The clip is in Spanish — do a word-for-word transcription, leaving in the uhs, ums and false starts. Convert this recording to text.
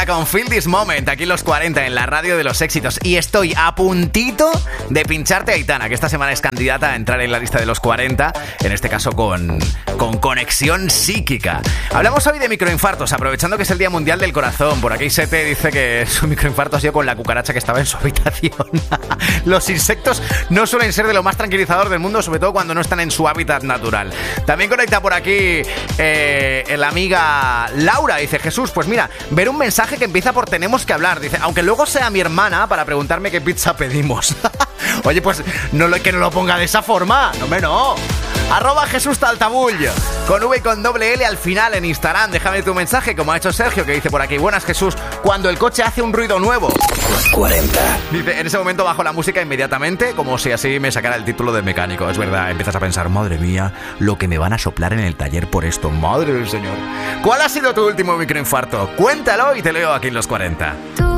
Con Feel This Moment, aquí los cuarenta en la radio de los éxitos. Y estoy a puntito de pincharte a Aitana, que esta semana es candidata a entrar en la lista de los cuarenta, en este caso con, con Conexión Psíquica. Hablamos hoy de microinfartos, aprovechando que es el Día Mundial del Corazón. Por aquí Sete dice que su microinfarto ha sido con la cucaracha que estaba en su habitación. Los insectos no suelen ser de lo más tranquilizador del mundo, sobre todo cuando no están en su hábitat natural. También conecta por aquí eh, la amiga Laura, dice: Jesús, pues mira, ver un mensaje que empieza por tenemos que hablar, dice, aunque luego sea mi hermana para preguntarme qué pizza pedimos. Oye, pues no lo, que no lo ponga de esa forma, no me no. Arroba Jesús Taltabull, con V y con doble L al final en Instagram. Déjame tu mensaje, como ha hecho Sergio, que dice por aquí: buenas, Jesús, cuando el coche hace un ruido nuevo. Los cuarenta. Dice, en ese momento bajo la música inmediatamente, como si así me sacara el título de mecánico. Es verdad, empiezas a pensar, madre mía, lo que me van a soplar en el taller por esto, madre del señor. ¿Cuál ha sido tu último microinfarto? Cuéntalo y te leo aquí en los cuarenta. Tú